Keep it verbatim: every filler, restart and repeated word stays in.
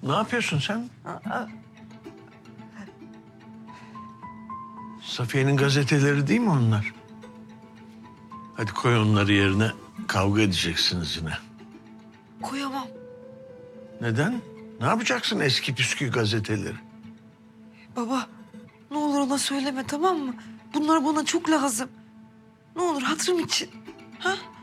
Ne yapıyorsun sen? Safiye'nin gazeteleri değil mi onlar? Hadi koy onları yerine. Kavga edeceksiniz yine. Koyamam. Neden? Ne yapacaksın eski püskü gazeteleri? Baba, ne olur ona söyleme, tamam mı? Bunlar bana çok lazım. Ne olur hatırım için. Ha?